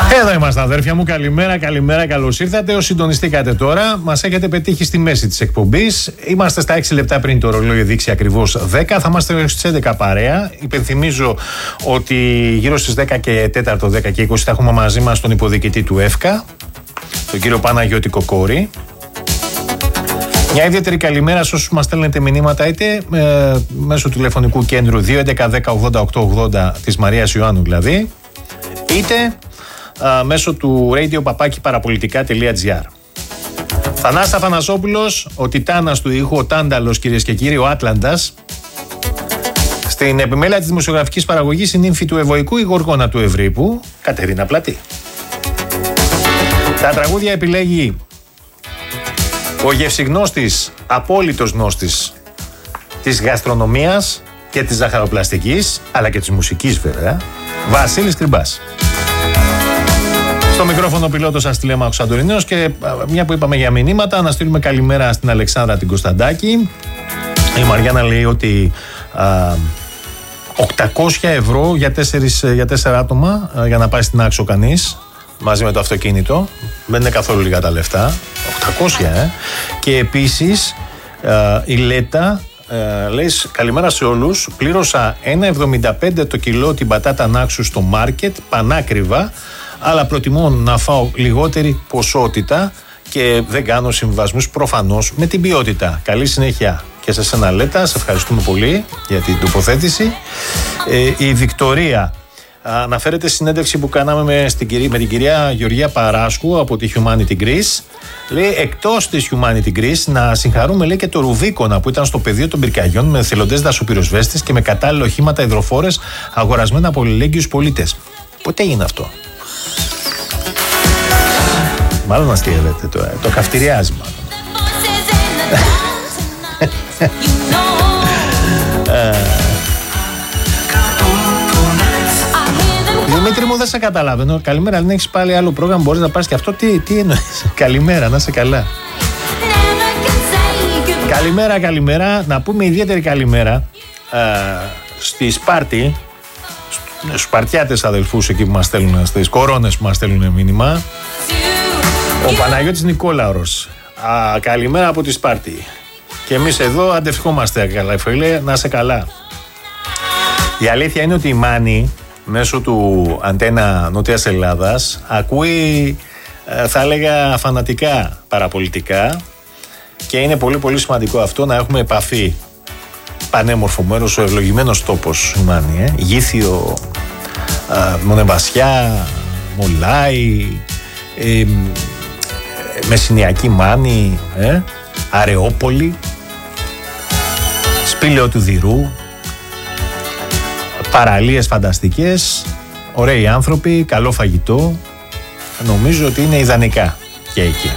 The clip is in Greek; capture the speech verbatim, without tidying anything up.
Εδώ είμαστε, αδέρφια μου. Καλημέρα, καλημέρα, καλώς ήρθατε. Όσοι συντονιστήκατε τώρα, μας έχετε πετύχει στη μέση της εκπομπής. Είμαστε στα έξι λεπτά πριν το ρολόι δείξει ακριβώς δέκα. Θα είμαστε στις έντεκα παρέα. Υπενθυμίζω ότι γύρω στις δέκα και τέσσερα, δέκα και είκοσι θα έχουμε μαζί μας τον υποδιοικητή του ΕΦΚΑ, τον κύριο Παναγιώτη Κοκόρη. Μια ιδιαίτερη καλημέρα σε όσους μας στέλνετε μηνύματα είτε ε, μέσω τηλεφωνικού κέντρου δύο έντεκα δέκα ογδόντα οκτώ ογδόντα της Μαρίας Ιωάννου δηλαδή, είτε α, μέσω του radio παπάκι παραπολιτικά τελεία τζι άρ. Θανάσης Αθανασόπουλος, ο τιτάνας του ήχου, ο Τάνταλος, κυρίες και κύριοι, ο Άτλαντας. Στην επιμέλεια της δημοσιογραφικής παραγωγής η νύμφη του Ευωικού, η γοργόνα του Ευρύπου, Κατερίνα Πλατή. Τα τραγούδια επιλέγει ο γευσιγνώστης, απόλυτος γνώστης της γαστρονομίας και της ζαχαροπλαστικής, αλλά και της μουσικής βέβαια, Βασίλης Κρυμπάς. Στο μικρόφωνο πιλότος σας Τηλέμαχος Σαντορινέος, και μια που είπαμε για μηνύματα, να στείλουμε καλημέρα στην Αλεξάνδρα την Κωνσταντάκη. Η Μαριάννα λέει ότι α, οκτακόσια ευρώ για, τέσσερις, για τέσσερα άτομα α, για να πάει στην Άξο κανείς, μαζί με το αυτοκίνητο. Δεν είναι καθόλου λίγα τα λεφτά. οκτακόσια, ε. Και επίσης α, η Λέτα Uh, λέει καλημέρα σε όλους. Πλήρωσα ένα εβδομήντα πέντε το κιλό την πατάτα Νάξου στο μάρκετ, πανάκριβα, αλλά προτιμώ να φάω λιγότερη ποσότητα και δεν κάνω συμβασμούς προφανώς με την ποιότητα. Καλή συνέχεια και σε σένα Λέτα, σε ευχαριστούμε πολύ για την τοποθέτηση. ε, Η Βικτωρία αναφέρεται συνέντευξη που κάναμε με, στην, με την κυρία Γεωργία Παράσκου από τη Humanity Greece. Λέει εκτός της Humanity Greece να συγχαρούμε, λέει, και το Ρουβίκονα που ήταν στο πεδίο των πυρκαγιών με εθελοντές δασοπυροσβέστες και με κατάλληλα οχήματα υδροφόρες αγορασμένα από αλληλέγγυους πολίτες. Πότε έγινε αυτό? Μάλλον αστείευεται το, το καυτηριάζει μάλλον. Δημήτρη μου, δεν σε καταλαβαίνω. Καλημέρα, αν έχεις πάλι άλλο πρόγραμμα μπορείς να πάρεις και αυτό. Τι, τι εννοείς? Καλημέρα, να είσαι καλά. Καλημέρα, καλημέρα. Να πούμε ιδιαίτερη καλημέρα α, στη Σπάρτη, στους Σπαρτιάτες αδελφούς εκεί που μας στέλνουν, στις κορώνες που μας στέλνουν μήνυμα. Ο Παναγιώτης Νικόλαος. Α, καλημέρα από τη Σπάρτη. Και εμείς εδώ αντευχόμαστε, καλά, φίλε, να είσαι καλά. Η αλήθεια είναι ότι η Μάνη μέσω του Αντένα Νότιας Ελλάδας ακούει, θα έλεγα, φανατικά παραπολιτικά, και είναι πολύ πολύ σημαντικό αυτό, να έχουμε επαφή. Πανέμορφο μέρος, ο ευλογημένος τόπος η Μάνη, ε? Γήθιο, α, Μονεβασιά, Μολάι, ε, Μεσσηνιακή Μάνη, ε? Αρεόπολη, Σπήλαιο του Δηρού. Παραλίες φανταστικές, ωραίοι άνθρωποι, καλό φαγητό. Νομίζω ότι είναι ιδανικά και εκεί.